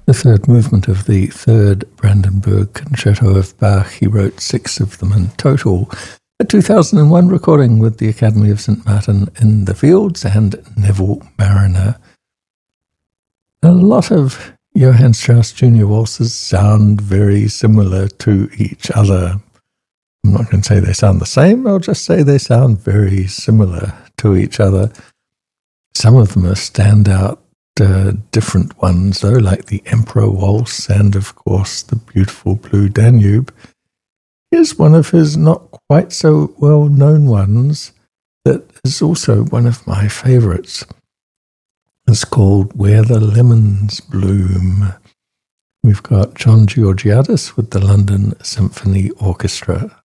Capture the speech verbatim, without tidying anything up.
The third movement of the third Brandenburg Concerto of Bach. He wrote six of them in total. A two thousand one recording with the Academy of Saint Martin in the Fields and Neville Marriner. A lot of Johann Strauss Junior waltzes sound very similar to each other. I'm not going to say they sound the same, I'll just say they sound very similar to each other. Some of them are standout uh, different ones, though, like the Emperor Waltz and, of course, the beautiful Blue Danube. Here's one of his not quite so well-known ones that is also one of my favourites. It's called Where the Lemons Bloom. We've got John Georgiadis with the London Symphony Orchestra.